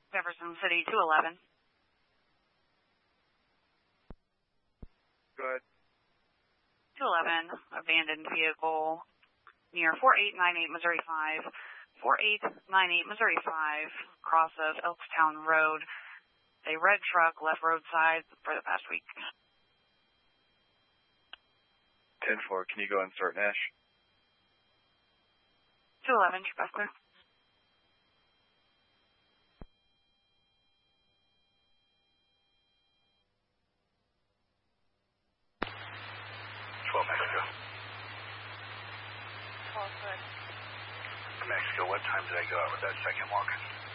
Jefferson City, 211. Go ahead. 211, abandoned vehicle near 4898 Missouri 5. 4898 Missouri 5, cross of Elkstown Road. A red truck left roadside for the past week. 10-4, can you go and start Nash? 211, you're back clear. Mexico. 12 foot. Mexico, what time did I go out with that second walker?